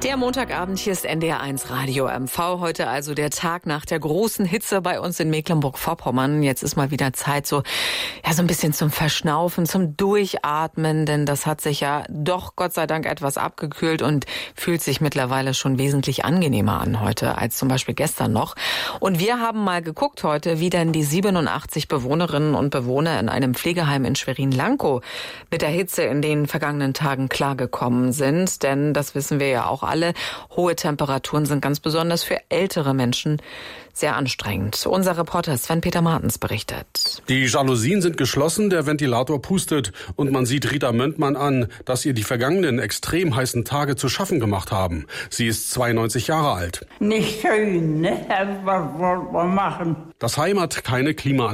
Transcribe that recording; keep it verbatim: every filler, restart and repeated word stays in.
Der Montagabend, hier ist N D R eins Radio M V. Heute also der Tag nach der großen Hitze bei uns in Mecklenburg-Vorpommern. Jetzt ist mal wieder Zeit so, ja, so ein bisschen zum Verschnaufen, zum Durchatmen, denn das hat sich ja doch Gott sei Dank etwas abgekühlt und fühlt sich mittlerweile schon wesentlich angenehmer an heute als zum Beispiel gestern noch. Und wir haben mal geguckt heute, wie denn die siebenundachtzig Bewohnerinnen und Bewohner in einem Pflegeheim in Schwerin-Lankow mit der Hitze in den vergangenen Tagen klargekommen sind. Denn das wissen wir ja auch alle, hohe Temperaturen sind ganz besonders für ältere Menschen sehr anstrengend. Unser Reporter Sven-Peter Martens berichtet. Die Jalousien sind geschlossen, der Ventilator pustet und man sieht Rita Möntmann an, dass ihr die vergangenen extrem heißen Tage zu schaffen gemacht haben. Sie ist zweiundneunzig Jahre alt. Nicht schön, ne? Was wollen wir machen? Das Heim hat keine Klimaanlage.